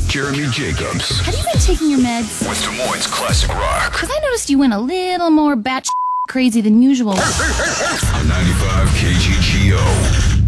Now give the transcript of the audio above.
Jeremy Jacobs. Have you been taking your meds? With Des Moines Classic Rock. Because I noticed you went a little more batshit crazy than usual. On 95 KGGO.